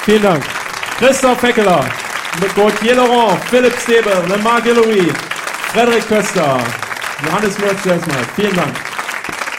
Vielen Dank. Christoph Feckeler, Gauthier Laurent, Philipp Steber, Lemar Guillory, Frederik Köster, Johannes Mürz erstmal. Vielen Dank.